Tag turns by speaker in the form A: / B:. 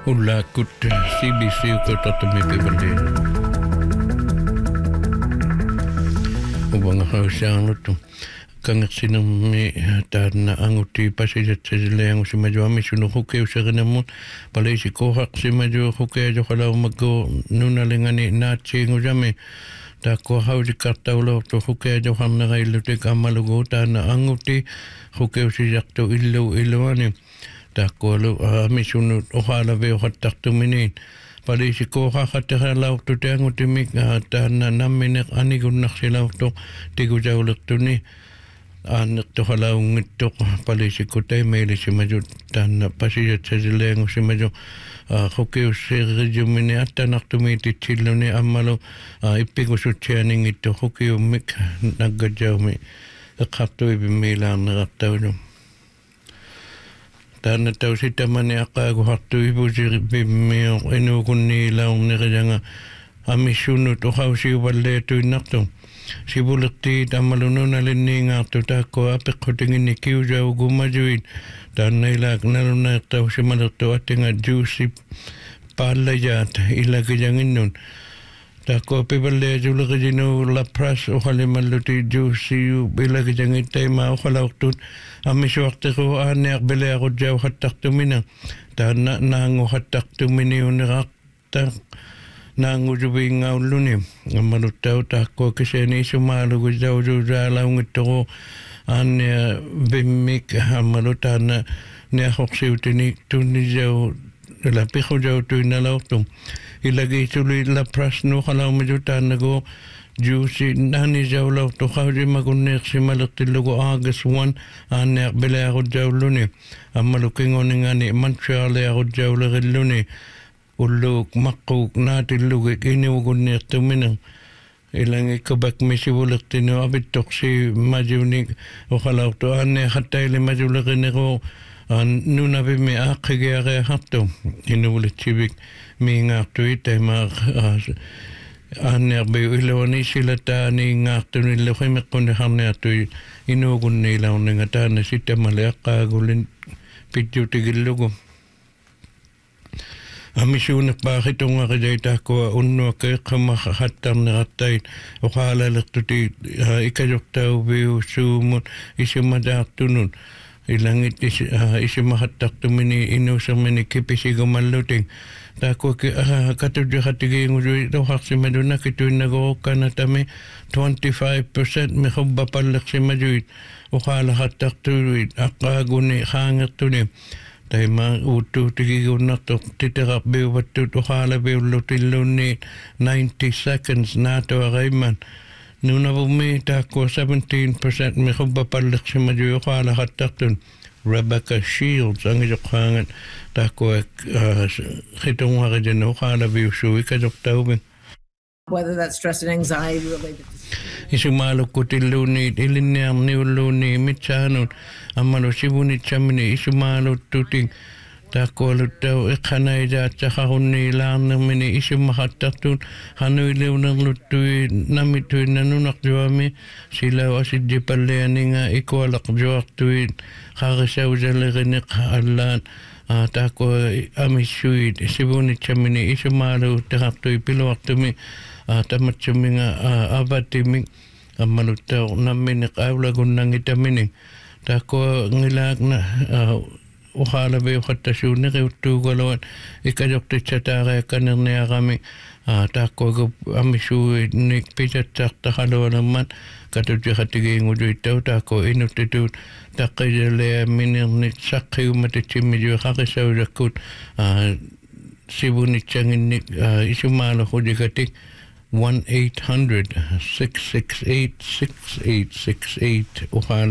A: Ulla kut CBC ko tatami pibali. Ubang hausang luto. Kang sinami na anguti pasijat sa silayang si Madyo Ami sunuhuke sa kanamun palay si Kohak si Madyo huke jo kalaw maggo nunalingani nachi ngujame ta ko hauji kartaulo to huke jo hamna gailuti kamalugo ta na anguti huke si jakto illuani ta ko lu ami sunu ohala ve hataktu minin palay si Kohak hataka law to te anguti mik ta na naminek anigunak silaw to tigu jawlak to ni anak to halaung ito palisi ko tayo may lisi madyo tan pasiyat sa silayang si madyo hukiw si resume at anak tumitit silo ni amalo ipigusot siya ning ito hukiw mik naggadyaw mi akapto ibimilang nakaptaw nyo tan nataw si taman ni akago hakto ibu si bimiyong inukun nilaong nikaya nga amisunot o kaw si waleto inakto si bulakti tamaluno na lininga to tako apik ko tingin ni kiuja o gumajuin dan nailak naluna tao si malakto at nga juicy palayat ilagay jangin nun tako pibali jula ka jino lapras o kalimaluti juicy ilagay jangin tayo mao kalaktut amiswakti ko anak beli ako jaw hatak tumina dan nango hatak tumini unikakta nangujubi ngauluni amalutaw tako kasi ni sumalo gujaw jala ngito anya bimik amalutana ni hoksiutini tuni jaw lapi ko jaw tu nalautum ilagay tuloy la prasno kalaw majutan nago juicy nani jaw law to kawji magunik si malutilugo August 1 anya bela ko jaw luni amaluking oningani mansyale ako jaw lagiluni uluk makuk natin lugik iniugun niya tuminang ilang ikabak misibulak tino abitok si majunik o kalaw to ane hatay li majulak iniko nunabi mi akigaya hatto inuulit sibik mi ngakto itay mak ane akbayo ilawani sila ta ni ngakto nila kay makundahan niya to inuugun nila nga na sita maliak kagulin pityo tigilugo amisunak bakit ang akadayta ko unno kay kamakahatam na katay o kalalak tuti ikayok tao biyo sumot isimadak tunun ilangit isimahatak tumini inusang minikipisigaw maluting tako katudyo katigay ngujoy ito haksi maduna kito'y nag-ooka na tami 25% may kabapalak si majoy o kalakatak tuloy akaguni hangat tuloy tay ma utu tigigo nakto titirap biu batut ohala biu lutiluni 90 seconds nato agayman nuna bumi tako 17% may kubapalik si madyo ohala kataktun Rebecca Shields ang ijokhangan tako hitong wakadyan ohala biu suwi kajoktaubing
B: whether that's stress and anxiety related to
A: isumalo kutiluni ilinyam ni uluni mitsanut amalo sibunit chamini isumalo tuting tako lutaw ikanay dat sa kahuni lang namini isumahatatun hanoy liw ng lutuy namituy nanunak juami sila wasid di paliani nga ikwalak juak tuy kakasaw zalikinik alan tako amisuit sibunit chamini isumalo takaptoy piluak tumi tamat sumi nga abatiming amalutaw naminik awlagun nang itamining tako ngilak na ohala ba yung katasyon na kayo tugalawan ikayok titsataka kanirniya kami tako amisuit nik pitat sakta kalawa naman katudya katigay ngujoy tao tako inutitut takayalaya minirnik sakay umatitsimidyo kakisaw jakut sibunit siyangin isumalo ko di katik 1-800-668-6868 ohala